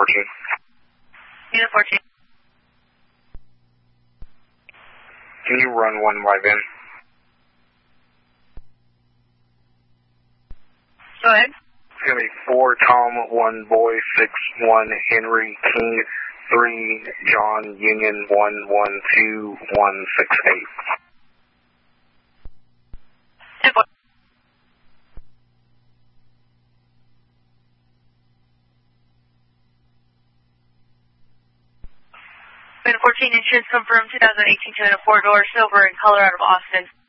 14. Unit 14. Can you run 1 live in? Go ahead. It's going to be 4 Tom, 1 Boy, 6 1 Henry, King, 3 John, Union, 1 1 2 1 6 8. 10 4. Unit 14, insurance confirmed 2018 Toyota 4-door silver in color out of Austin.